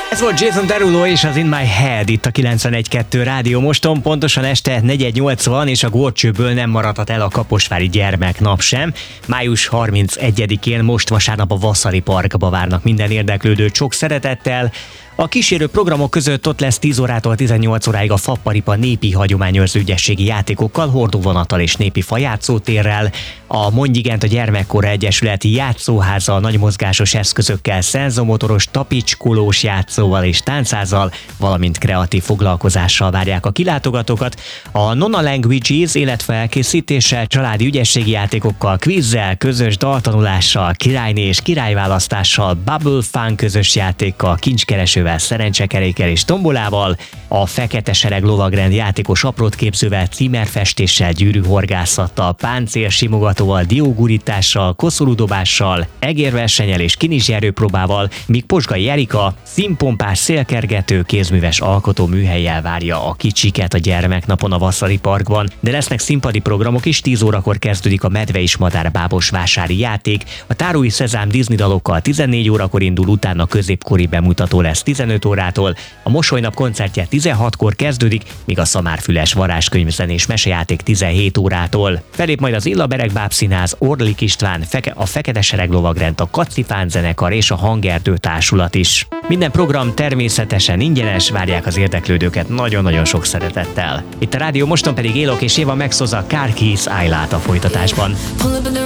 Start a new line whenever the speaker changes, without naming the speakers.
Ez volt Jason Derulo és az In My Head itt a 91.2 Rádió Moston, pontosan este 4:80, és a górcsőből nem maradhat el a Kaposvári Gyermeknap sem. Május 31-én most vasárnap a Vasszali Parkba várnak minden érdeklődőt sok szeretettel. A kísérő programok között ott lesz 10 órától 18 óráig a Fapparipa népi hagyományőrző ügyességi játékokkal, hordóvonattal és népi fajátszótérrel, a Mondj igent a Gyermekkora Egyesületi játszóháza a nagymozgásos eszközökkel, szenzomotoros tapicskolós játszóval és táncházzal, valamint kreatív foglalkozással várják a kilátogatókat. A Nona Languages életfelkészítéssel, családi ügyességi játékokkal, kvízzel, közös daltanulással, királyné és királyválasztással, Bubble Fun közös játékkal, kincskeresővel, szerencsekerékkel és tombolával, a Fekete Sereg lovagrend játékos aprótképzővel, címerfestéssel, gyűrűhorgászattal, páncélsimogatóval, diógurítással, koszorúdobással, egérversennyel és kinizserőpróbával, míg Posgai Erika színpompás, szélkergető, kézműves alkotó műhellyel várja a kicsiket a Gyermeknapon a Vasszali Parkban, de lesznek színpadi programok is. 10 órakor kezdődik a Medve és Madár bábos vásári játék, a Tárói Szezám Disney dalokkal 14 órakor indul, utána középkori bemutató lesz 15 órától, a Mosolynap koncertje 16-kor kezdődik, míg a Szamárfüles varázskönyvzenés mesejáték 17 órától. Felép majd az Illabereg Bábszínház, Orlik István, a Fekete Sereg lovagrend, a Kacifán zenekar és a Hangerdő társulat is. Minden program természetesen ingyenes, várják az érdeklődőket nagyon-nagyon sok szeretettel. Itt a Rádió Moston pedig Élok és Éva megszozza Car Keys I Love a folytatásban.